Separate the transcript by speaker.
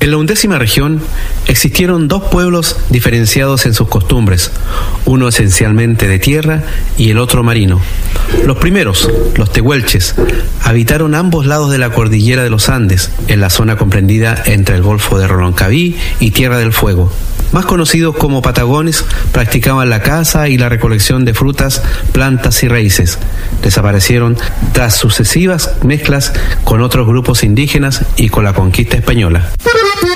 Speaker 1: En la 11ª región existieron dos pueblos diferenciados en sus costumbres, uno esencialmente de tierra y el otro marino. Los primeros, los tehuelches, habitaron ambos lados de la cordillera de los Andes, en la zona comprendida entre el Golfo de Roncaví y Tierra del Fuego. Más conocidos como patagones, practicaban la caza y la recolección de frutas, plantas y raíces. Desaparecieron tras sucesivas mezclas con otros grupos indígenas y con la conquista española.